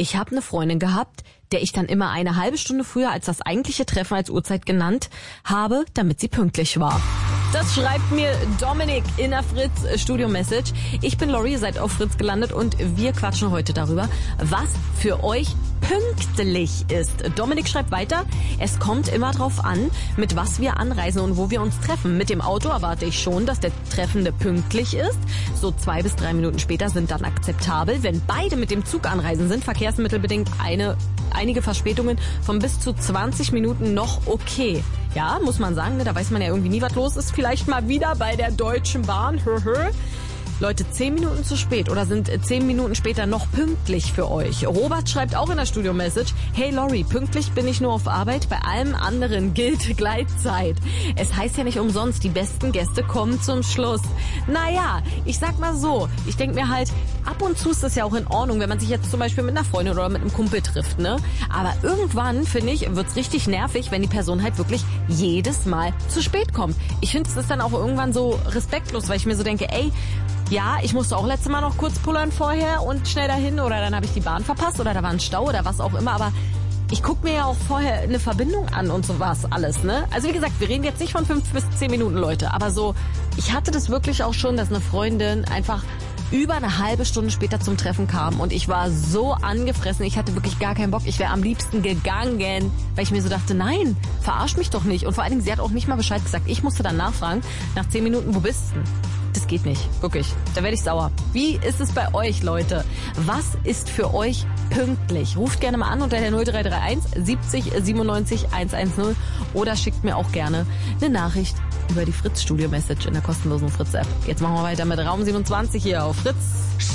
Ich habe eine Freundin gehabt, der ich dann immer eine halbe Stunde früher als das eigentliche Treffen als Uhrzeit genannt habe, damit sie pünktlich war. Das schreibt mir Dominik in der Fritz-Studio-Message. Ich bin Lori, ihr seid auf Fritz gelandet und wir quatschen heute darüber, was für euch pünktlich ist. Dominik schreibt weiter, es kommt immer drauf an, mit was wir anreisen und wo wir uns treffen. Mit dem Auto erwarte ich schon, dass der Treffende pünktlich ist. So 2 bis 3 Minuten später sind dann akzeptabel. Wenn beide mit dem Zug anreisen, sind verkehrsmittelbedingt einige Verspätungen von bis zu 20 Minuten noch okay. Ja, muss man sagen, ne, da weiß man ja irgendwie nie, was los ist. Vielleicht mal wieder bei der Deutschen Bahn. Leute, 10 Minuten zu spät oder sind 10 Minuten später noch pünktlich für euch? Robert schreibt auch in der Studio-Message, hey Lori, pünktlich bin ich nur auf Arbeit, bei allem anderen gilt Gleitzeit. Es heißt ja nicht umsonst, die besten Gäste kommen zum Schluss. Naja, ich sag mal so, ich denk mir halt, ab und zu ist das ja auch in Ordnung, wenn man sich jetzt zum Beispiel mit einer Freundin oder mit einem Kumpel trifft, ne? Aber irgendwann, finde ich, wird's richtig nervig, wenn die Person halt wirklich jedes Mal zu spät kommt. Ich finde, es ist dann auch irgendwann so respektlos, weil ich mir so denke, ey, ja, ich musste auch letztes Mal noch kurz pullern vorher und schnell dahin oder dann habe ich die Bahn verpasst oder da war ein Stau oder was auch immer, aber ich gucke mir ja auch vorher eine Verbindung an und sowas alles, ne? Also wie gesagt, wir reden jetzt nicht von 5 bis 10 Minuten, Leute, aber so, ich hatte das wirklich auch schon, dass eine Freundin einfach über eine halbe Stunde später zum Treffen kam und ich war so angefressen, ich hatte wirklich gar keinen Bock, ich wäre am liebsten gegangen, weil ich mir so dachte, nein, verarsch mich doch nicht und vor allen Dingen, sie hat auch nicht mal Bescheid gesagt, ich musste dann nachfragen, nach 10 Minuten, wo bist du? Das geht nicht, wirklich. Da werde ich sauer. Wie ist es bei euch, Leute? Was ist für euch pünktlich? Ruft gerne mal an unter der 0331 70 97 110 oder schickt mir auch gerne eine Nachricht über die Fritz-Studio-Message in der kostenlosen Fritz-App. Jetzt machen wir weiter mit Raum 27 hier auf Fritz.